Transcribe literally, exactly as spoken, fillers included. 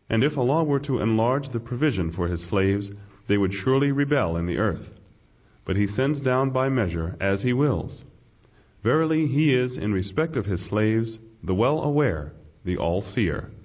And if Allah were to enlarge the provision for His slaves, they would surely rebel in the earth. But He sends down by measure as He wills. Verily, He is, in respect of His slaves, the well-aware, the all-seer.